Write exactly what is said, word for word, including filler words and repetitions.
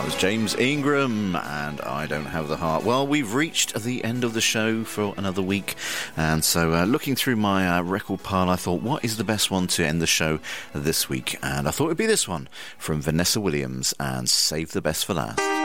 That was James Ingram, and I Don't Have the Heart. Well, we've reached the end of the show for another week, and so uh, looking through my uh, record pile, I thought, what is the best one to end the show this week? And I thought it would be this one from Vanessa Williams and Save the Best for Last.